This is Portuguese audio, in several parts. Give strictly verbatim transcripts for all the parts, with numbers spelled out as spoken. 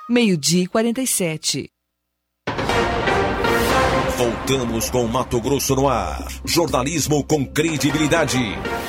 meio-dia e quarenta e sete. Voltamos com Mato Grosso no ar. Jornalismo com credibilidade.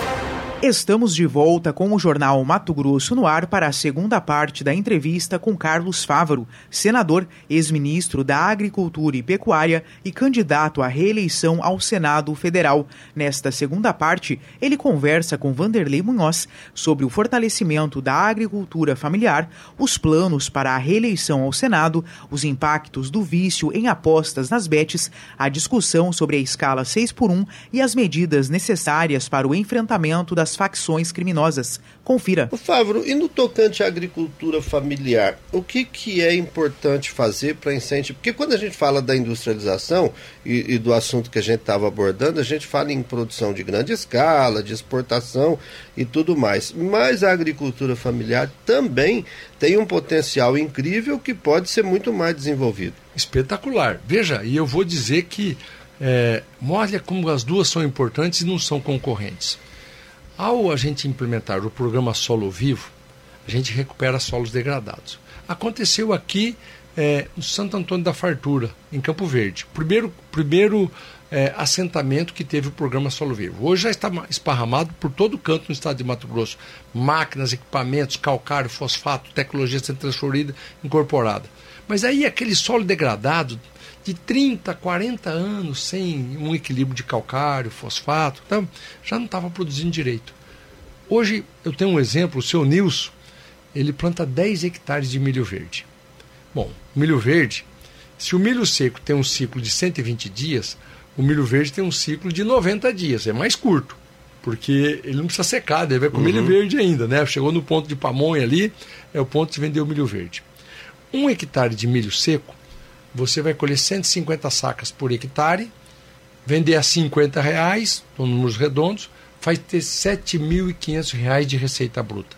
Estamos de volta com o Jornal Mato Grosso no ar para a segunda parte da entrevista com Carlos Fávaro, senador, ex-ministro da Agricultura e Pecuária e candidato à reeleição ao Senado Federal. Nesta segunda parte, ele conversa com Vanderlei Munhoz sobre o fortalecimento da agricultura familiar, os planos para a reeleição ao Senado, os impactos do vício em apostas nas betes, a discussão sobre a escala seis por um e as medidas necessárias para o enfrentamento das facções criminosas. Confira. Fávaro, e no tocante à agricultura familiar, o que, que é importante fazer para incentivar? Porque quando a gente fala da industrialização e, e do assunto que a gente estava abordando, a gente fala em produção de grande escala, de exportação e tudo mais. Mas a agricultura familiar também tem um potencial incrível que pode ser muito mais desenvolvido. Espetacular. Veja, e eu vou dizer que é, olha como as duas são importantes e não são concorrentes. Ao a gente implementar o programa Solo Vivo, a gente recupera solos degradados. Aconteceu aqui é, no Santo Antônio da Fartura, em Campo Verde. Primeiro, primeiro é, assentamento que teve o programa Solo Vivo. Hoje já está esparramado por todo canto no estado de Mato Grosso. Máquinas, equipamentos, calcário, fosfato, tecnologia transferida, incorporada. Mas aí aquele solo degradado de trinta, quarenta anos sem um equilíbrio de calcário, fosfato, então, já não estava produzindo direito. Hoje eu tenho um exemplo, o seu Nilson, ele planta dez hectares de milho verde. Bom, milho verde, se o milho seco tem um ciclo de cento e vinte dias, o milho verde tem um ciclo de noventa dias, é mais curto, porque ele não precisa secar, ele vai com uhum. milho verde ainda, né? Chegou no ponto de pamonha ali, é o ponto de vender o milho verde. Um hectare de milho seco, você vai colher cento e cinquenta sacas por hectare, vender a cinquenta reais, com números redondos, faz ter sete mil e quinhentos reais de receita bruta.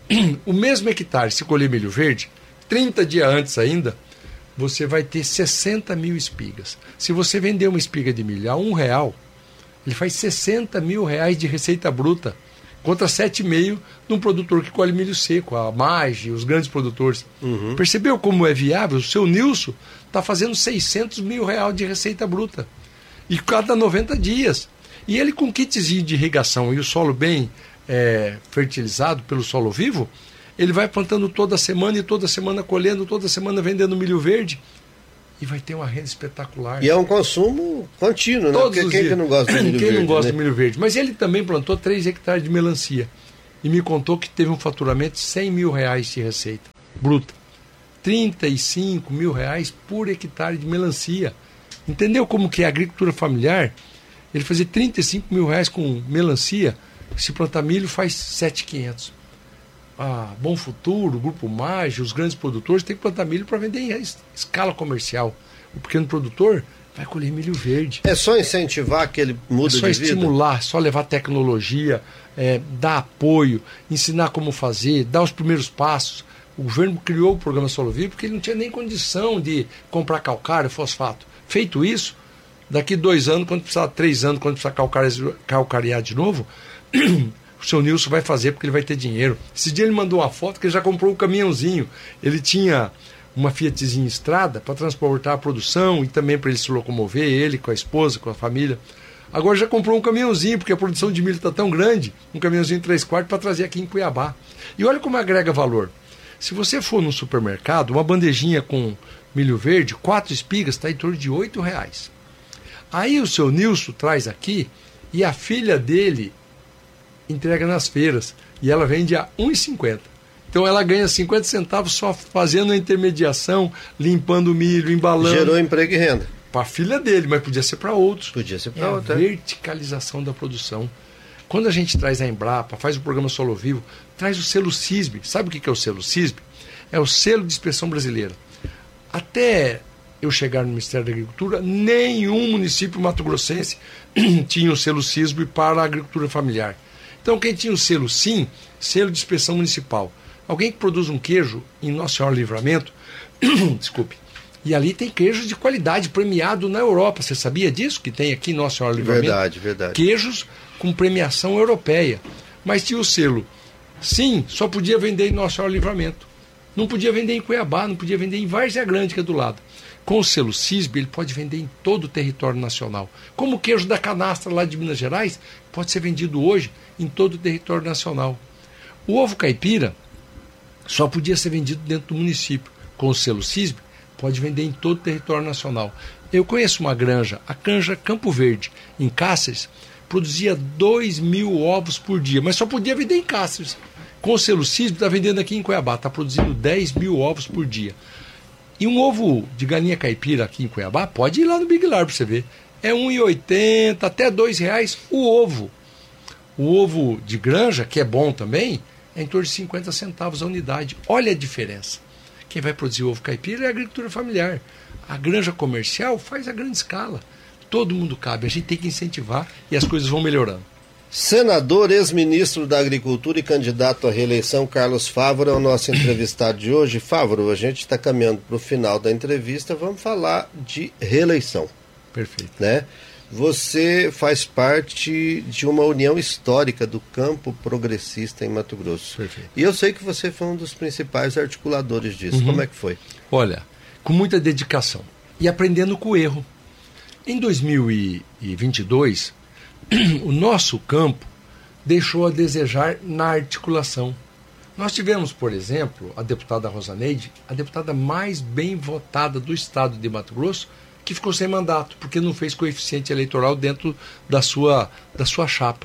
O mesmo hectare, se colher milho verde, trinta dias antes ainda, você vai ter sessenta mil espigas. Se você vender uma espiga de milho a um real, ele faz sessenta mil reais de receita bruta, contra sete vírgula cinco de um produtor que colhe milho seco, a Mage, os grandes produtores. Uhum. Percebeu como é viável? O seu Nilson está fazendo seiscentos mil reais de receita bruta. E cada noventa dias. E ele com kitzinho de irrigação e o solo bem é, fertilizado pelo solo vivo, ele vai plantando toda semana e toda semana colhendo, toda semana vendendo milho verde. E vai ter uma renda espetacular. E é um consumo contínuo, né? Todos Porque quem que não gosta de milho quem verde? Quem não gosta né? de milho verde? Mas ele também plantou três hectares de melancia. E me contou que teve um faturamento de cem mil reais de receita bruta. trinta e cinco mil reais por hectare de melancia. Entendeu como que é a agricultura familiar? Ele fazia trinta e cinco mil reais com melancia. Se plantar milho faz sete mil e quinhentos. Ah, Bom Futuro, o Grupo Mage, os grandes produtores têm que plantar milho para vender em escala comercial. O pequeno produtor vai colher milho verde. É só incentivar que ele muda de vida? É só estimular, só levar tecnologia, é, dar apoio, ensinar como fazer, dar os primeiros passos. O governo criou o programa Solo Vivo porque ele não tinha nem condição de comprar calcário, fosfato. Feito isso, daqui dois anos, quando precisar, três anos, quando precisar calcarear, calcarear de novo, o seu Nilson vai fazer porque ele vai ter dinheiro. Esse dia ele mandou uma foto que ele já comprou um caminhãozinho. Ele tinha uma Fiatzinha Estrada para transportar a produção e também para ele se locomover, ele com a esposa, com a família. Agora já comprou um caminhãozinho, porque a produção de milho está tão grande, um caminhãozinho de três quartos para trazer aqui em Cuiabá. E olha como agrega valor. Se você for no supermercado, uma bandejinha com milho verde, quatro espigas, está em torno de oito reais. Aí o seu Nilson traz aqui e a filha dele entrega nas feiras e ela vende a um real e cinquenta centavos. Então ela ganha cinquenta centavos só fazendo a intermediação, limpando o milho, embalando. Gerou emprego e renda. Para a filha dele, mas podia ser para outros. Podia ser para é outros. A verticalização da produção. Quando a gente traz a Embrapa, faz o programa Solo Vivo, traz o selo C I S B. Sabe o que é o selo C I S B? É o selo de inspeção brasileira. Até eu chegar no Ministério da Agricultura, nenhum município mato-grossense tinha o selo C I S B para a agricultura familiar. Então quem tinha o selo SIM, selo de inspeção municipal, alguém que produz um queijo em Nossa Senhora do Livramento, desculpe, e ali tem queijo de qualidade premiado na Europa. Você sabia disso? Que tem aqui em Nossa Senhora do Livramento? Verdade, verdade. Queijos com premiação europeia. Mas tinha o selo SIM, só podia vender em Nossa Senhora do Livramento. Não podia vender em Cuiabá, não podia vender em Várzea Grande, que é do lado. Com o selo C I S B, ele pode vender em todo o território nacional. Como o queijo da canastra lá de Minas Gerais, pode ser vendido hoje em todo o território nacional. O ovo caipira só podia ser vendido dentro do município. Com o selo C I S B, pode vender em todo o território nacional. Eu conheço uma granja, a Granja Campo Verde, em Cáceres, produzia dois mil ovos por dia, mas só podia vender em Cáceres. Com o selo C I S B, está vendendo aqui em Cuiabá, está produzindo dez mil ovos por dia. E um ovo de galinha caipira aqui em Cuiabá, pode ir lá no Big Lar para você ver. É um real e oitenta centavos até dois reais o ovo. O ovo de granja, que é bom também, é em torno de cinquenta centavos a unidade. Olha a diferença. Quem vai produzir ovo caipira é a agricultura familiar. A granja comercial faz a grande escala. Todo mundo cabe. A gente tem que incentivar e as coisas vão melhorando. Senador, ex-ministro da Agricultura e candidato à reeleição, Carlos Fávaro, é o nosso entrevistado de hoje. Fávaro, a gente está caminhando para o final da entrevista, vamos falar de reeleição. Perfeito. Né? Você faz parte de uma união histórica do campo progressista em Mato Grosso. Perfeito. E eu sei que você foi um dos principais articuladores disso. Uhum. Como é que foi? Olha, com muita dedicação e aprendendo com o erro. Em dois mil e vinte e dois, o nosso campo deixou a desejar na articulação. Nós tivemos, por exemplo, a deputada Rosaneide, a deputada mais bem votada do estado de Mato Grosso, que ficou sem mandato, porque não fez coeficiente eleitoral dentro da sua, da sua chapa.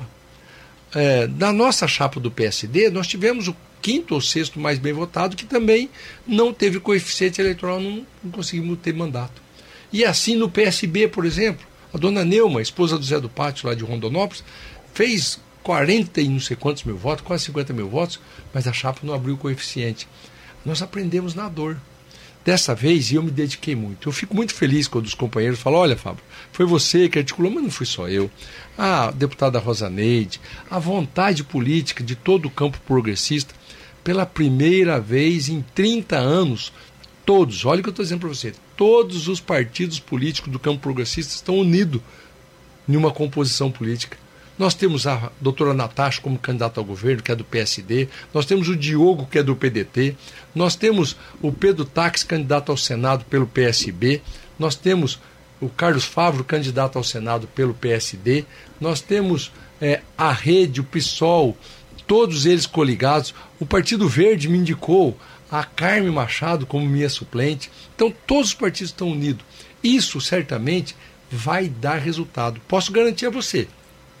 É, na nossa chapa do P S D, nós tivemos o quinto ou sexto mais bem votado, que também não teve coeficiente eleitoral, não, não conseguimos ter mandato. E assim no P S B, por exemplo, a dona Neuma, esposa do Zé do Pátio, lá de Rondonópolis, fez quarenta e não sei quantos mil votos, quase cinquenta mil votos, mas a chapa não abriu o coeficiente. Nós aprendemos na dor. Dessa vez, e eu me dediquei muito. Eu fico muito feliz quando os companheiros falam, olha, Fábio, foi você que articulou, mas não fui só eu. A deputada Rosaneide, a vontade política de todo o campo progressista, pela primeira vez em trinta anos, todos, olha o que eu estou dizendo para você, todos os partidos políticos do campo progressista estão unidos em uma composição política. Nós temos a doutora Natasha como candidata ao governo, que é do P S D, nós temos o Diogo, que é do P D T, nós temos o Pedro Táxi, candidato ao Senado pelo P S B, nós temos o Carlos Fávaro, candidato ao Senado pelo P S D, nós temos é, a Rede, o PSOL, todos eles coligados. O Partido Verde me indicou a Carme Machado como minha suplente. Então todos os partidos estão unidos. Isso certamente vai dar resultado. Posso garantir a você.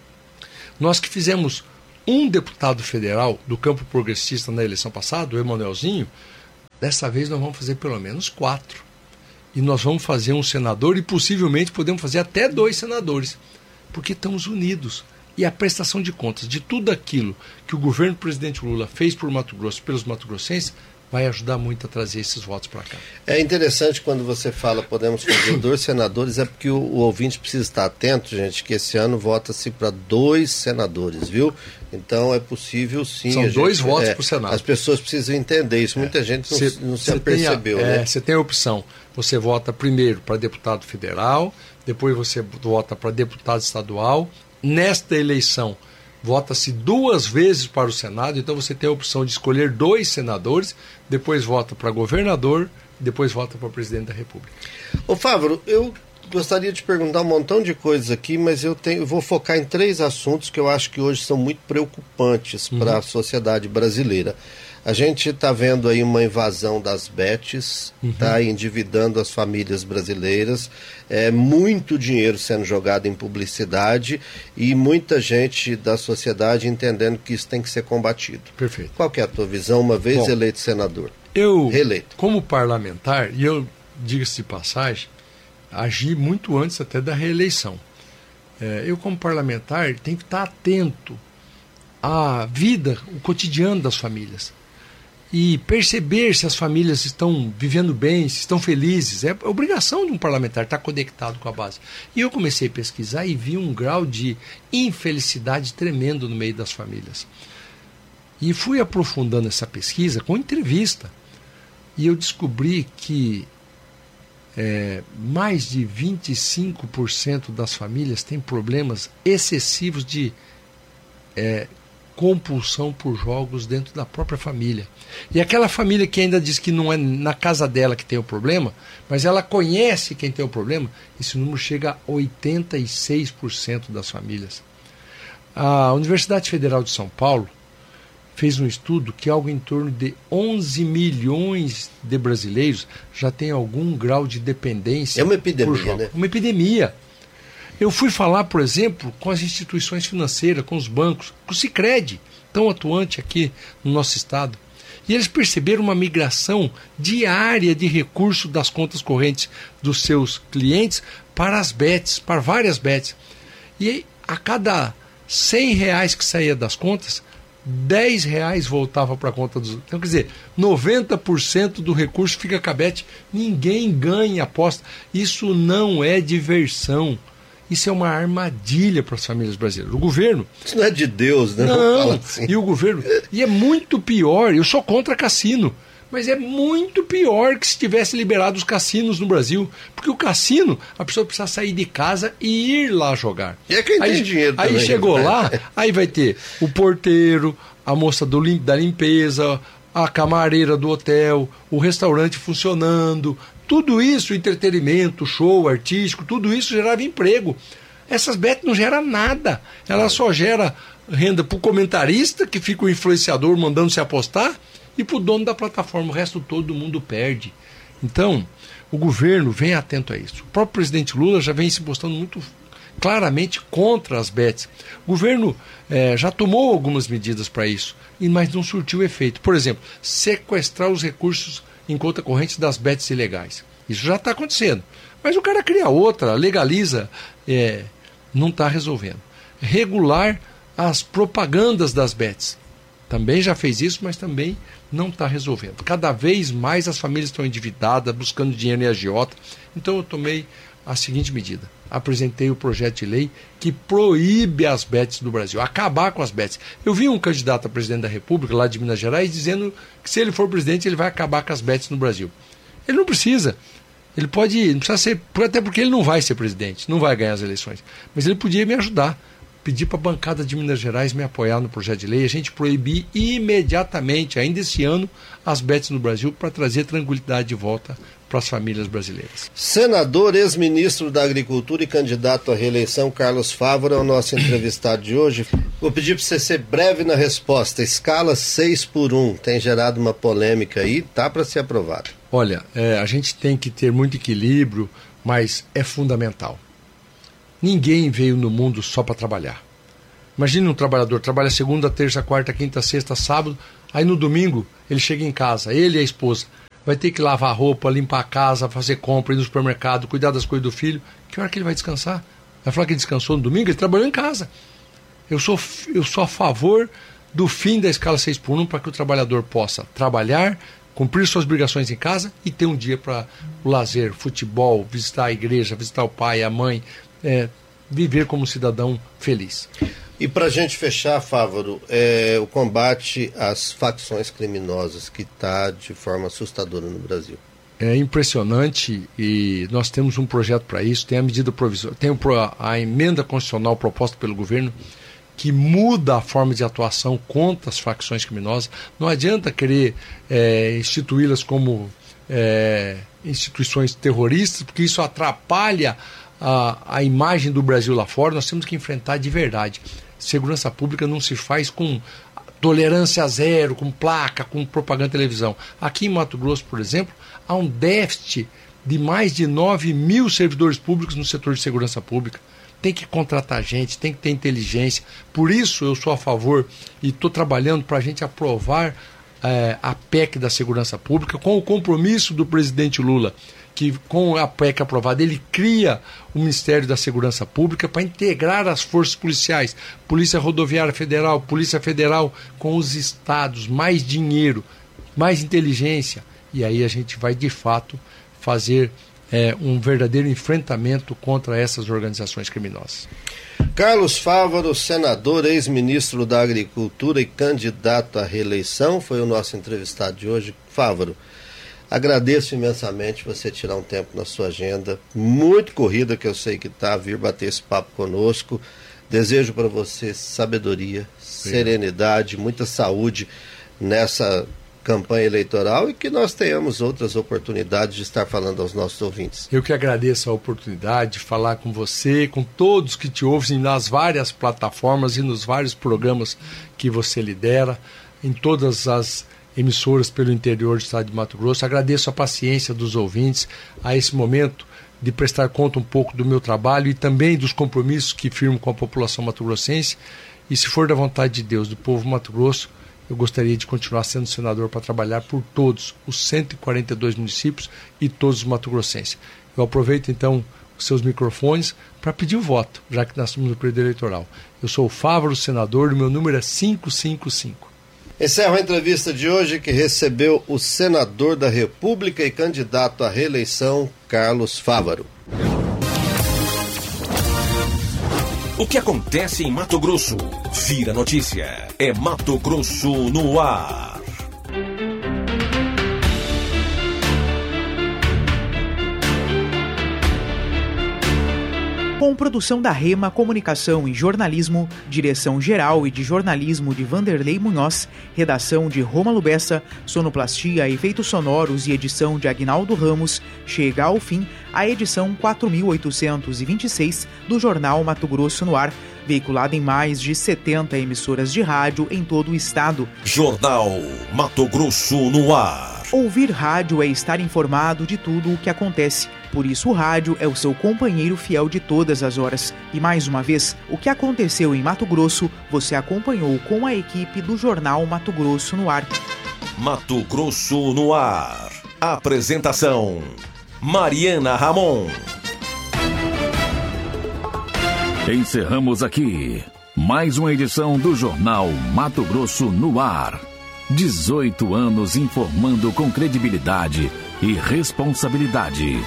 Nós que fizemos um deputado federal do campo progressista na eleição passada, o Emanuelzinho, dessa vez nós vamos fazer pelo menos quatro. E nós vamos fazer um senador e possivelmente podemos fazer até dois senadores, porque estamos unidos. E a prestação de contas de tudo aquilo que o governo do presidente Lula fez por Mato Grosso e pelos mato-grossenses vai ajudar muito a trazer esses votos para cá. É interessante quando você fala podemos fazer dois senadores, é porque o, o ouvinte precisa estar atento, gente, que esse ano vota-se para dois senadores, viu? Então é possível sim. São a gente, dois votos é, para o Senado. As pessoas precisam entender isso, muita é. gente não, cê, não se apercebeu. Tem a, né? é, você tem a opção, você vota primeiro para deputado federal, depois você vota para deputado estadual. Nesta eleição, vota-se duas vezes para o Senado, então você tem a opção de escolher dois senadores, depois vota para governador, depois vota para presidente da República. Ô Fávaro, eu gostaria de perguntar um montão de coisas aqui, mas eu, tenho, eu vou focar em três assuntos que eu acho que hoje são muito preocupantes uhum. para a sociedade brasileira. A gente está vendo aí uma invasão das bets, está uhum. endividando as famílias brasileiras, é muito dinheiro sendo jogado em publicidade e muita gente da sociedade entendendo que isso tem que ser combatido. Perfeito. Qual que é a tua visão, uma vez Bom, eleito senador? Eu, reeleito. Como parlamentar, e eu, diga-se de passagem, agi muito antes até da reeleição. É, eu, como parlamentar, tenho que estar atento à vida, o cotidiano das famílias. E perceber se as famílias estão vivendo bem, se estão felizes. É obrigação de um parlamentar estar conectado com a base. E eu comecei a pesquisar e vi um grau de infelicidade tremendo no meio das famílias. E fui aprofundando essa pesquisa com entrevista. E eu descobri que é, mais de vinte e cinco por cento das famílias têm problemas excessivos de é, compulsão por jogos dentro da própria família. E aquela família que ainda diz que não é na casa dela que tem o problema, mas ela conhece quem tem o problema, esse número chega a oitenta e seis por cento das famílias. A Universidade Federal de São Paulo fez um estudo que algo em torno de onze milhões de brasileiros já tem algum grau de dependência. É uma epidemia, por jogos. né? Uma epidemia. Eu fui falar, por exemplo, com as instituições financeiras, com os bancos, com o Sicredi, tão atuante aqui no nosso estado. E eles perceberam uma migração diária de recursos das contas correntes dos seus clientes para as bets, para várias bets. E a cada cem reais que saía das contas, dez reais voltava para a conta dos... Então, quer dizer, noventa por cento do recurso fica com a bet. Ninguém ganha aposta. Isso não é diversão. Isso é uma armadilha para as famílias brasileiras. O governo... Isso não é de Deus, né? Não, não fala assim. E o governo... E é muito pior, eu sou contra cassino, mas é muito pior que se tivesse liberado os cassinos no Brasil. Porque o cassino, a pessoa precisa sair de casa e ir lá jogar. E é quem aí, tem dinheiro Aí também, chegou né? lá, aí vai ter o porteiro, a moça do, da limpeza, a camareira do hotel, o restaurante funcionando... Tudo isso, entretenimento, show artístico, tudo isso gerava emprego. Essas bets não geram nada. Ela só gera renda para o comentarista, que fica o influenciador mandando se apostar, e para o dono da plataforma. O resto todo mundo perde. Então, o governo vem atento a isso. O próprio presidente Lula já vem se postando muito claramente contra as bets. O governo eh, já tomou algumas medidas para isso, mas não surtiu efeito. Por exemplo, sequestrar os recursos em conta corrente das bets ilegais. Isso já está acontecendo. Mas o cara cria outra, legaliza, é, não está resolvendo. Regular as propagandas das bets. Também já fez isso, mas também não está resolvendo. Cada vez mais as famílias estão endividadas, buscando dinheiro em agiota. Então eu tomei a seguinte medida. Apresentei o projeto de lei que proíbe as bets do Brasil, acabar com as bets. Eu vi um candidato a presidente da República, lá de Minas Gerais, dizendo que se ele for presidente, ele vai acabar com as bets no Brasil. Ele não precisa. Ele pode, não precisa ser, até porque ele não vai ser presidente, não vai ganhar as eleições. Mas ele podia me ajudar, pedir para a bancada de Minas Gerais me apoiar no projeto de lei, a gente proibir imediatamente, ainda esse ano, as bets no Brasil para trazer tranquilidade de volta para as famílias brasileiras. Senador, ex-ministro da Agricultura e candidato à reeleição, Carlos Fávaro, é o nosso entrevistado de hoje. Vou pedir para você ser breve na resposta. Escala seis por um tem gerado uma polêmica aí, tá para ser aprovado. Olha, é, a gente tem que ter muito equilíbrio, mas é fundamental. Ninguém veio no mundo só para trabalhar. Imagine um trabalhador, trabalha segunda, terça, quarta, quinta, sexta, sábado, aí no domingo ele chega em casa, ele e a esposa, vai ter que lavar roupa, limpar a casa, fazer compra, ir no supermercado, cuidar das coisas do filho. Que hora que ele vai descansar? Vai falar que ele descansou no domingo? Ele trabalhou em casa. Eu sou, eu sou a favor do fim da escala seis por um para que o trabalhador possa trabalhar, cumprir suas obrigações em casa e ter um dia para o lazer, futebol, visitar a igreja, visitar o pai, a mãe, é, viver como cidadão feliz. E para a gente fechar, Fávaro, é, o combate às facções criminosas que está de forma assustadora no Brasil. É impressionante e nós temos um projeto para isso, tem a medida provisória, tem a emenda constitucional proposta pelo governo que muda a forma de atuação contra as facções criminosas. Não adianta querer é, instituí-las como é, instituições terroristas, porque isso atrapalha a, a imagem do Brasil lá fora. Nós temos que enfrentar de verdade. Segurança pública não se faz com tolerância zero, com placa, com propaganda de televisão. Aqui em Mato Grosso, por exemplo, há um déficit de mais de nove mil servidores públicos no setor de segurança pública. Tem que contratar gente, tem que ter inteligência. Por isso eu sou a favor e estou trabalhando para a gente aprovar é, a P E C da segurança pública com o compromisso do presidente Lula, que com a P E C aprovada ele cria o Ministério da Segurança Pública para integrar as forças policiais, Polícia Rodoviária Federal, Polícia Federal com os estados, mais dinheiro, mais inteligência. E aí a gente vai de fato fazer É, um verdadeiro enfrentamento contra essas organizações criminosas. Carlos Fávaro, senador, ex-ministro da Agricultura e candidato à reeleição, foi o nosso entrevistado de hoje. Fávaro, agradeço imensamente você tirar um tempo na sua agenda, muito corrida que eu sei que está, vir bater esse papo conosco. Desejo para você sabedoria, Sim. serenidade, muita saúde nessa campanha eleitoral e que nós tenhamos outras oportunidades de estar falando aos nossos ouvintes. Eu que agradeço a oportunidade de falar com você, com todos que te ouvem nas várias plataformas e nos vários programas que você lidera, em todas as emissoras pelo interior do estado de Mato Grosso. Agradeço a paciência dos ouvintes a esse momento de prestar conta um pouco do meu trabalho e também dos compromissos que firmo com a população mato-grossense. E se for da vontade de Deus, do povo Mato Grosso, eu gostaria de continuar sendo senador para trabalhar por todos os cento e quarenta e dois municípios e todos os mato-grossenses. Eu aproveito então os seus microfones para pedir o voto, já que nós estamos no período eleitoral. Eu sou o Fávaro, senador, e meu número é quinhentos e cinquenta e cinco. Encerro a entrevista de hoje que recebeu o senador da República e candidato à reeleição, Carlos Fávaro. O que acontece em Mato Grosso? Vira notícia. É Mato Grosso no ar. Com produção da Rema Comunicação e Jornalismo, direção geral e de jornalismo de Vanderlei Munhoz, redação de Rômulo Bessa, sonoplastia, efeitos sonoros e edição de Aguinaldo Ramos, chega ao fim a edição quatro mil oitocentos e vinte e seis do Jornal Mato Grosso no Ar, veiculada em mais de setenta emissoras de rádio em todo o estado. Jornal Mato Grosso no Ar. Ouvir rádio é estar informado de tudo o que acontece. Por isso o rádio é o seu companheiro fiel de todas as horas. E mais uma vez, o que aconteceu em Mato Grosso, você acompanhou com a equipe do Jornal Mato Grosso no Ar. Mato Grosso no Ar. Apresentação: Mariana Ramon. Encerramos aqui mais uma edição do Jornal Mato Grosso no Ar. dezoito anos informando com credibilidade e responsabilidade.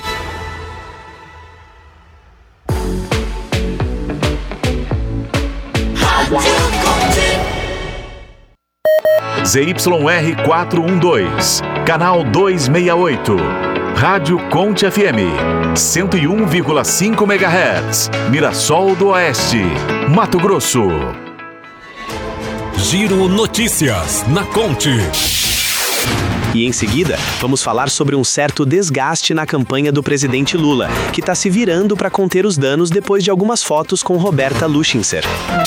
Z Y R quatrocentos e doze, canal duzentos e sessenta e oito. Rádio Conte F M, cento e um vírgula cinco megahertz, Mirassol do Oeste, Mato Grosso. Giro Notícias na Conte. E em seguida, vamos falar sobre um certo desgaste na campanha do presidente Lula, que está se virando para conter os danos depois de algumas fotos com Roberta Luschinser.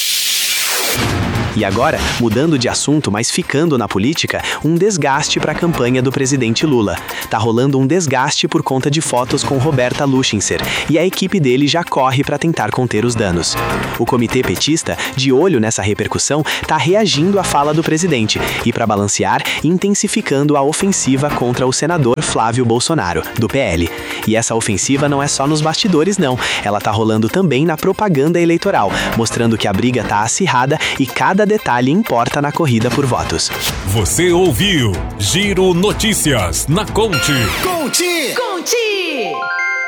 E agora, mudando de assunto, mas ficando na política, um desgaste para a campanha do presidente Lula. Tá rolando um desgaste por conta de fotos com Roberta Luschinser, e a equipe dele já corre para tentar conter os danos. O comitê petista, de olho nessa repercussão, tá reagindo à fala do presidente e, para balancear, intensificando a ofensiva contra o senador Flávio Bolsonaro, do P L. E essa ofensiva não é só nos bastidores, não. Ela tá rolando também na propaganda eleitoral, mostrando que a briga tá acirrada e cada detalhe importa na corrida por votos. Você ouviu Giro Notícias na Conte. Conte! Conte!